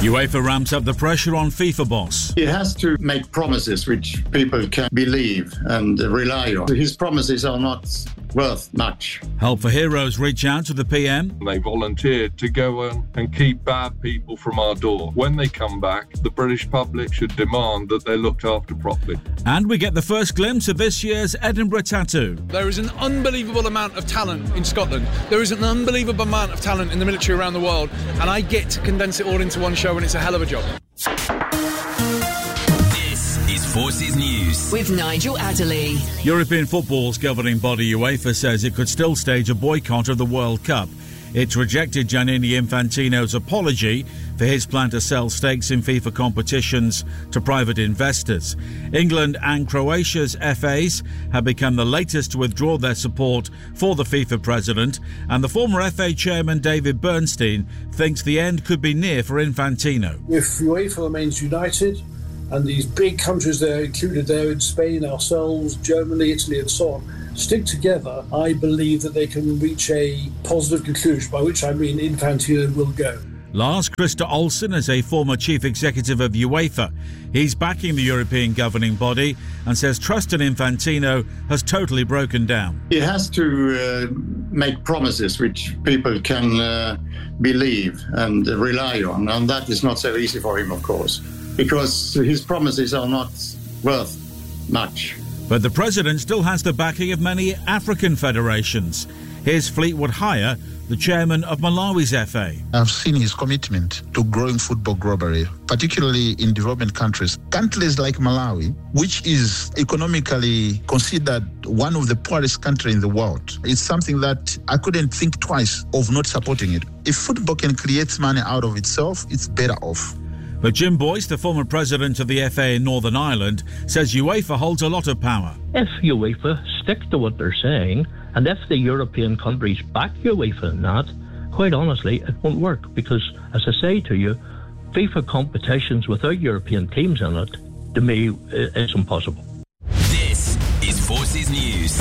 UEFA ramps up the pressure on FIFA boss. He has to make promises which people can believe and rely on. His promises are not worth much. Help for Heroes reach out to the PM. They volunteered to go and keep bad people from our door. When they come back, the British public should demand that they're looked after properly. And we get the first glimpse of this year's Edinburgh Tattoo. There is an unbelievable amount of talent in Scotland. There is an unbelievable amount of talent in the military around the world, and I get to condense it all into one show, and it's a hell of a job. This is Forces News with Nigel Adderley. European football's governing body UEFA says it could still stage a boycott of the World Cup. It's rejected Gianni Infantino's apology for his plan to sell stakes in FIFA competitions to private investors. England and Croatia's FAs have become the latest to withdraw their support for the FIFA president, and the former FA chairman David Bernstein thinks the end could be near for Infantino. If UEFA remains united, and these big countries there included there in Spain, ourselves, Germany, Italy and so on, stick together, I believe that they can reach a positive conclusion, by which I mean Infantino will go. Lars-Christer Olsen is a former chief executive of UEFA. He's backing the European governing body and says trust in Infantino has totally broken down. He has to make promises which people can believe and rely on, and that is not so easy for him, of course, because his promises are not worth much. But the president still has the backing of many African federations. Here's Fleetwood Hire, the chairman of Malawi's FA. I've seen his commitment to growing football globally, particularly in developing countries. Countries like Malawi, which is economically considered one of the poorest countries in the world. It's something that I couldn't think twice of not supporting it. If football can create money out of itself, it's better off. But Jim Boyce, the former president of the FA in Northern Ireland, says UEFA holds a lot of power. If UEFA stick to what they're saying, and if the European countries back UEFA in that, quite honestly, it won't work. Because, as I say to you, FIFA competitions without European teams in it, to me, is impossible. This is Forces News.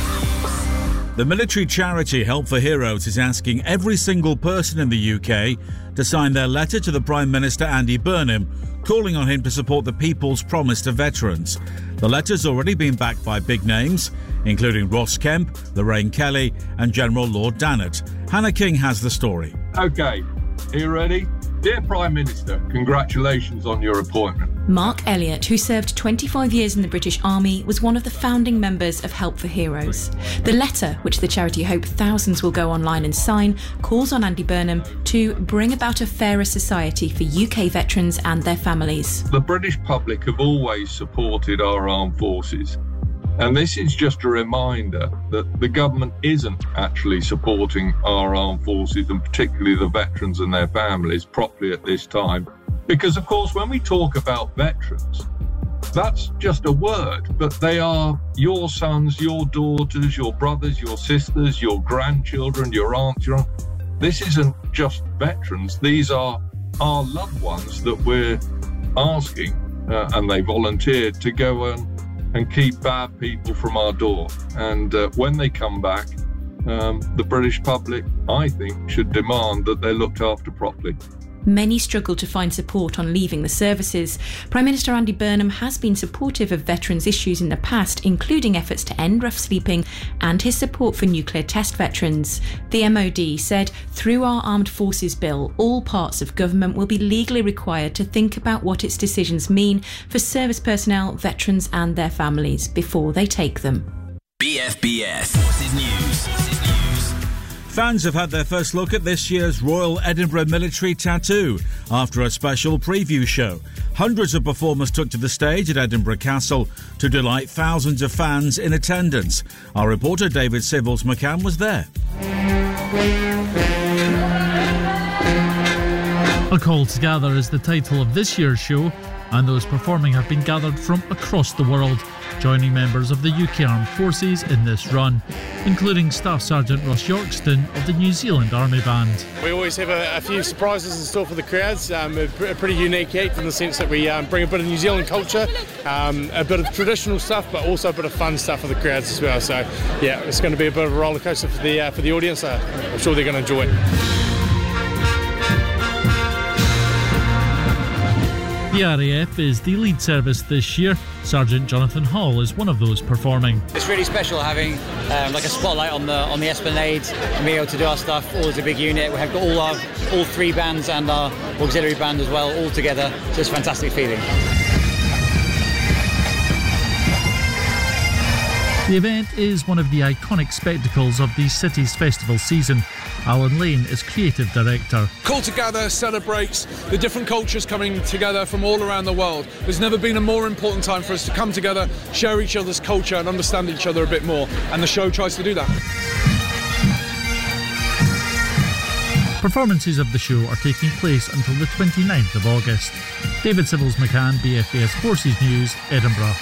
The military charity Help for Heroes is asking every single person in the UK to sign their letter to the Prime Minister Andy Burnham, calling on him to support the People's Promise to veterans. The letter's already been backed by big names, including Ross Kemp, Lorraine Kelly and General Lord Dannatt. Hannah King has the story. OK, are you ready? Dear Prime Minister, congratulations on your appointment. Mark Elliott, who served 25 years in the British Army, was one of the founding members of Help for Heroes. The letter, which the charity hope thousands will go online and sign, calls on Andy Burnham to bring about a fairer society for UK veterans and their families. The British public have always supported our armed forces. And this is just a reminder that the government isn't actually supporting our armed forces, and particularly the veterans and their families, properly at this time. Because, of course, when we talk about veterans, that's just a word, but they are your sons, your daughters, your brothers, your sisters, your grandchildren, your aunts, your uncles. This isn't just veterans. These are our loved ones that we're asking, and they volunteered to go and keep bad people from our door. And when they come back, the British public, I think, should demand that they're looked after properly. Many struggle to find support on leaving the services. Prime Minister Andy Burnham has been supportive of veterans' issues in the past, including efforts to end rough sleeping and his support for nuclear test veterans. The MOD said, through our Armed Forces Bill, all parts of government will be legally required to think about what its decisions mean for service personnel, veterans and their families before they take them. BFBS Forces News. Fans have had their first look at this year's Royal Edinburgh Military Tattoo after a special preview show. Hundreds of performers took to the stage at Edinburgh Castle to delight thousands of fans in attendance. Our reporter David Sibbles McCann was there. A Call to Gather is the title of this year's show, and those performing have been gathered from across the world, joining members of the UK Armed Forces in this run, including Staff Sergeant Ross Yorkston of the New Zealand Army Band. We always have a few surprises in store for the crowds, a pretty unique act in the sense that we bring a bit of New Zealand culture, a bit of traditional stuff, but also a bit of fun stuff for the crowds as well. So yeah, it's going to be a bit of a roller coaster for the audience. I'm sure they're going to enjoy it. The RAF is the lead service this year. Sergeant Jonathan Hall is one of those performing. It's really special having like a spotlight on the Esplanade and being able to do our stuff all as a big unit. We have got all three bands and our auxiliary band as well all together. So it's a fantastic feeling. The event is one of the iconic spectacles of the city's festival season. Alan Lane is creative director. Call Together celebrates the different cultures coming together from all around the world. There's never been a more important time for us to come together, share each other's culture and understand each other a bit more. And the show tries to do that. Performances of the show are taking place until the 29th of August. David Sybills-McCann, BFBS Forces News, Edinburgh.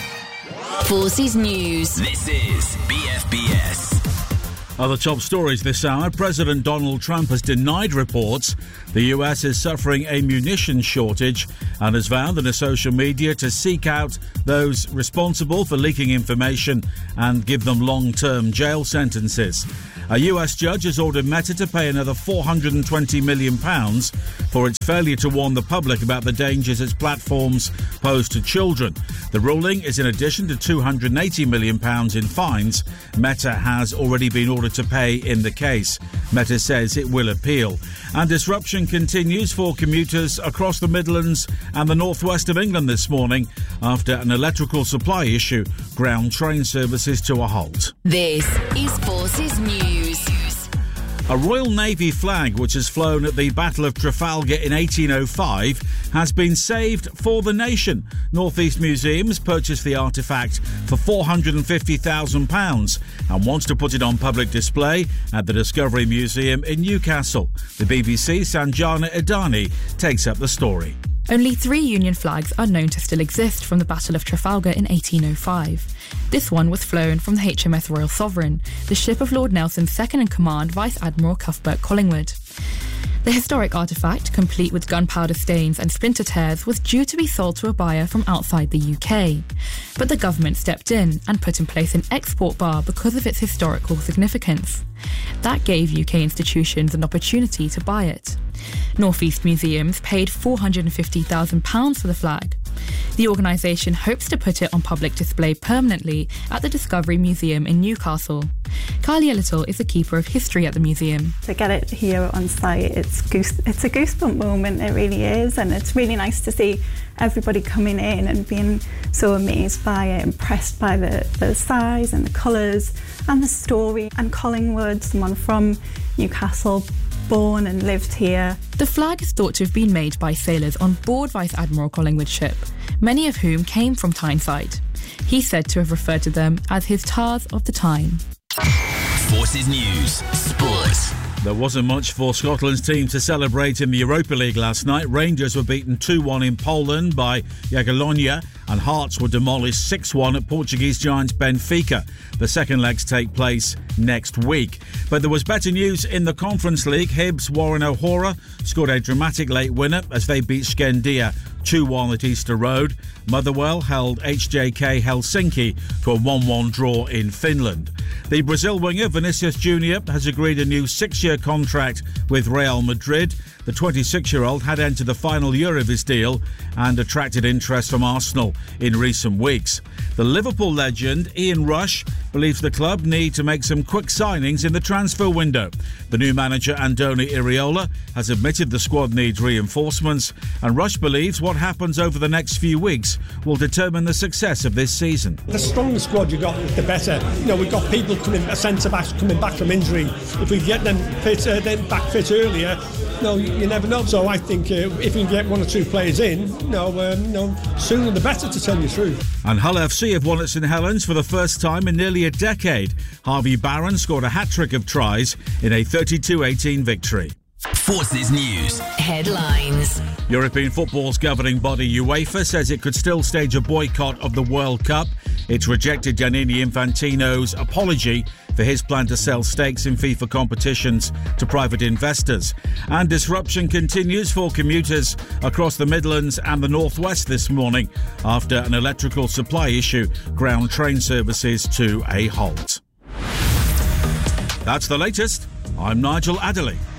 Forces News. This is BFBS. Other top stories this hour. President Donald Trump has denied reports the US is suffering a munitions shortage and has vowed in social media to seek out those responsible for leaking information and give them long-term jail sentences. A US judge has ordered Meta to pay another £420 million for its failure to warn the public about the dangers its platforms pose to children. The ruling is in addition to £280 million in fines Meta has already been ordered to pay in the case. Meta says it will appeal. And disruption continues for commuters across the Midlands and the northwest of England this morning after an electrical supply issue ground train services to a halt. This is Forces News. A Royal Navy flag which has flown at the Battle of Trafalgar in 1805 has been saved for the nation. North East Museums purchased the artefact for £450,000 and wants to put it on public display at the Discovery Museum in Newcastle. The BBC's Sanjana Idani takes up the story. Only 3 Union flags are known to still exist from the Battle of Trafalgar in 1805. This one was flown from the HMS Royal Sovereign, the ship of Lord Nelson's second-in-command Vice Admiral Cuthbert Collingwood. The historic artefact, complete with gunpowder stains and splinter tears, was due to be sold to a buyer from outside the UK. But the government stepped in and put in place an export bar because of its historical significance. That gave UK institutions an opportunity to buy it. North East Museums paid £450,000 for the flag. The organisation hopes to put it on public display permanently at the Discovery Museum in Newcastle. Kalia Little is the keeper of history at the museum. To get it here on site, it's a goosebump moment, it really is, and it's really nice to see everybody coming in and being so amazed by it, impressed by the size and the colours and the story. And Collingwood, someone from Newcastle, born and lived here. The flag is thought to have been made by sailors on board Vice Admiral Collingwood's ship, many of whom came from Tyneside. He's said to have referred to them as his tars of the time. Forces News Sports. There wasn't much for Scotland's team to celebrate in the Europa League last night. Rangers were beaten 2-1 in Poland by Jagiellonia and Hearts were demolished 6-1 at Portuguese giants Benfica. The second legs take place next week. But there was better news in the Conference League. Hibs' Warren O'Hora scored a dramatic late winner as they beat Skendia 2-1 at Easter Road. Motherwell held HJK Helsinki to a 1-1 draw in Finland. The Brazil winger Vinicius Junior has agreed a new 6-year contract with Real Madrid. The 26-year-old had entered the final year of his deal and attracted interest from Arsenal in recent weeks. The Liverpool legend Ian Rush believes the club need to make some quick signings in the transfer window. The new manager Andoni Iraola has admitted the squad needs reinforcements, and Rush believes what happens over the next few weeks will determine the success of this season. The stronger squad you got, the better. You know, we've got people centre-backs coming back from injury. If we get them back fit earlier, no, you never know. So I think if we can get 1 or 2 players in, sooner the better, to tell you the truth. And Hull FC have won at St Helens for the first time in nearly a decade. Harvey Barron scored a hat-trick of tries in a 32-18 victory. Forces News Headlines. European football's governing body UEFA says it could still stage a boycott of the World Cup. It's rejected Gianni Infantino's apology for his plan to sell stakes in FIFA competitions to private investors. And disruption continues for commuters across the Midlands and the Northwest this morning after an electrical supply issue ground train services to a halt. That's the latest. I'm Nigel Adderley.